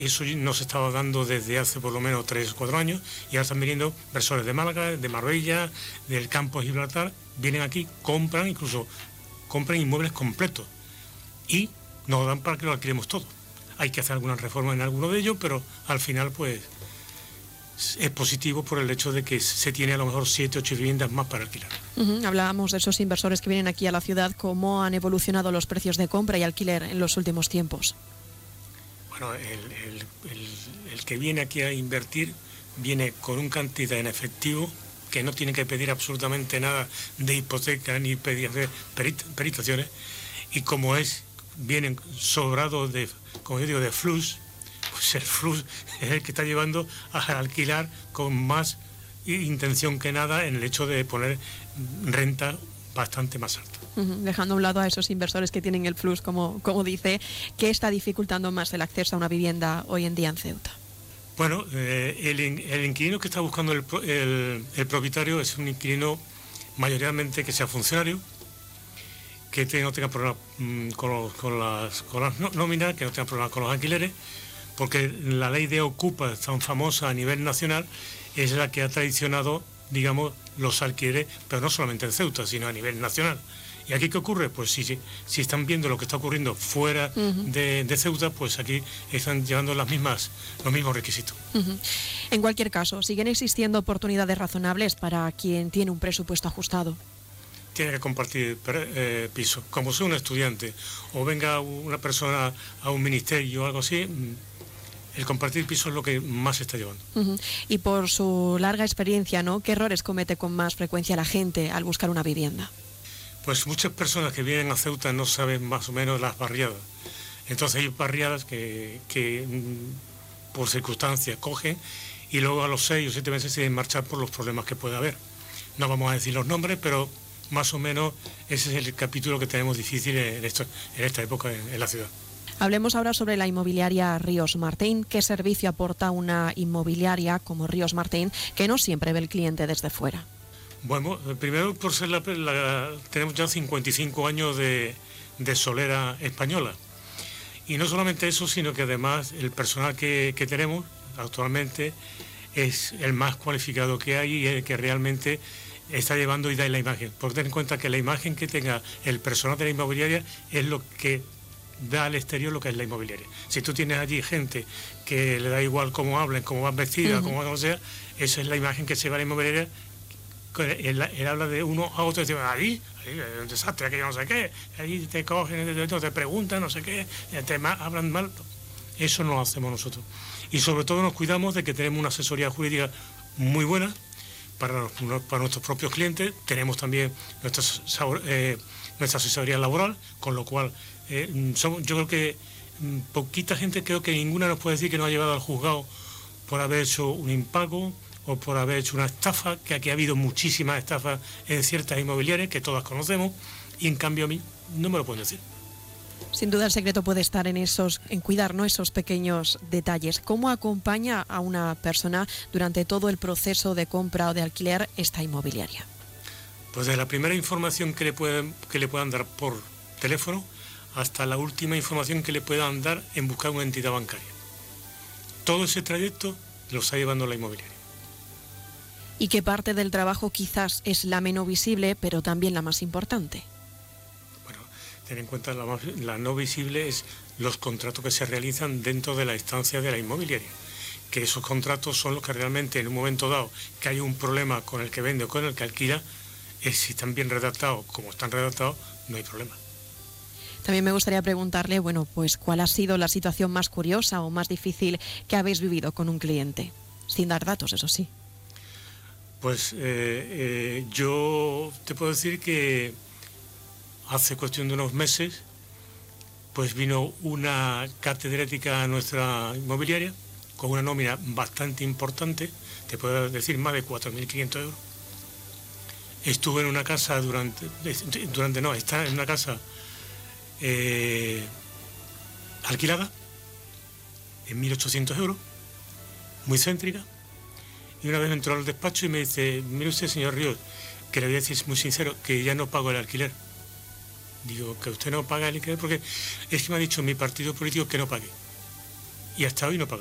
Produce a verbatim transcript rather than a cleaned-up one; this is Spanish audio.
Eso no se estaba dando desde hace por lo menos tres o cuatro años y ahora están viniendo inversores de Málaga, de Marbella, del campo de Gibraltar, vienen aquí, compran, incluso compran inmuebles completos y nos dan para que lo alquilemos todo. Hay que hacer algunas reformas en alguno de ellos, pero al final pues es positivo por el hecho de que se tiene a lo mejor siete, ocho viviendas más para alquilar. Uh-huh. Hablábamos de esos inversores que vienen aquí a la ciudad, ¿cómo han evolucionado los precios de compra y alquiler en los últimos tiempos? Bueno, el, el, el, el que viene aquí a invertir viene con una cantidad en efectivo que no tiene que pedir absolutamente nada de hipoteca ni pedir perit, peritaciones, y como es, vienen sobrados de, como yo digo, de flux, pues el flux es el que está llevando a alquilar con más intención que nada en el hecho de poner renta bastante más alta. Uh-huh. Dejando a un lado a esos inversores que tienen el flux, como, como dice, ¿qué está dificultando más el acceso a una vivienda hoy en día en Ceuta? Bueno, eh, el, el inquilino que está buscando el, el, el propietario es un inquilino mayoritariamente que sea funcionario, que te, no tenga problemas mmm, con, los, con las, con las nóminas, que no tenga problemas con los alquileres, porque la ley de Ocupa, tan famosa a nivel nacional, es la que ha traicionado, digamos, los alquileres, pero no solamente en Ceuta, sino a nivel nacional. ¿Y aquí qué ocurre? Pues si, si están viendo lo que está ocurriendo fuera uh-huh. de, de Ceuta, pues aquí están llevando las mismas, los mismos requisitos. Uh-huh. En cualquier caso, ¿siguen existiendo oportunidades razonables para quien tiene un presupuesto ajustado? Tiene que compartir eh, piso. Como sea un estudiante o venga una persona a un ministerio o algo así, el compartir piso es lo que más se está llevando. Uh-huh. Y por su larga experiencia, ¿no? ¿Qué errores comete con más frecuencia la gente al buscar una vivienda? Pues muchas personas que vienen a Ceuta no saben más o menos las barriadas. Entonces hay barriadas que, que por circunstancias cogen y luego a los seis o siete meses se deben marchar por los problemas que puede haber. No vamos a decir los nombres, pero más o menos ese es el capítulo que tenemos difícil en, esto, en esta época en, en la ciudad. Hablemos ahora sobre la inmobiliaria Ríos Martín. ¿Qué servicio aporta una inmobiliaria como Ríos Martín que no siempre ve el cliente desde fuera? Bueno, primero por ser la, la tenemos ya cincuenta y cinco años de, de solera española. Y no solamente eso, sino que además el personal que, que tenemos actualmente es el más cualificado que hay y el que realmente está llevando y da la imagen. Por tener en cuenta que la imagen que tenga el personal de la inmobiliaria es lo que da al exterior lo que es la inmobiliaria. Si tú tienes allí gente que le da igual cómo hablen, cómo van vestidas, uh-huh. cómo sea, esa es la imagen que se va a la inmobiliaria. Él, él habla de uno a otro y dice, ahí, ahí es un desastre, aquello no sé qué, ahí te cogen, te, te preguntan, no sé qué, te ma- hablan mal. Eso no lo hacemos nosotros. Y sobre todo nos cuidamos de que tenemos una asesoría jurídica muy buena para, los, para nuestros propios clientes. Tenemos también nuestra, eh, nuestra asesoría laboral, con lo cual eh, somos, yo creo que poquita gente, creo que ninguna nos puede decir que nos ha llevado al juzgado por haber hecho un impago o por haber hecho una estafa, que aquí ha habido muchísimas estafas en ciertas inmobiliarias que todas conocemos, y en cambio a mí no me lo pueden decir. Sin duda el secreto puede estar en esos, en cuidar, ¿no?, esos pequeños detalles. ¿Cómo acompaña a una persona durante todo el proceso de compra o de alquiler esta inmobiliaria? Pues desde la primera información que le pueden, que le puedan dar por teléfono hasta la última información que le puedan dar en buscar una entidad bancaria. Todo ese trayecto lo está llevando la inmobiliaria. ¿Y qué parte del trabajo quizás es la menos visible, pero también la más importante? Bueno, ten en cuenta la, más, la no visible es los contratos que se realizan dentro de la estancia de la inmobiliaria, que esos contratos son los que realmente en un momento dado que hay un problema con el que vende o con el que alquila, es, si están bien redactados como están redactados, no hay problema. También me gustaría preguntarle, bueno, pues ¿cuál ha sido la situación más curiosa o más difícil que habéis vivido con un cliente? Sin dar datos, eso sí. Pues eh, eh, yo te puedo decir que hace cuestión de unos meses pues vino una catedrática a nuestra inmobiliaria con una nómina bastante importante, te puedo decir más de cuatro mil quinientos euros. Estuve en una casa durante, durante no, está en una casa eh, alquilada en mil ochocientos euros, muy céntrica. Y una vez me entró al despacho y me dice, mire usted, señor Ríos, que le voy a decir muy sincero, que ya no pago el alquiler. Digo, que usted no paga el alquiler porque es que me ha dicho mi partido político que no pague. y hasta hoy no paga.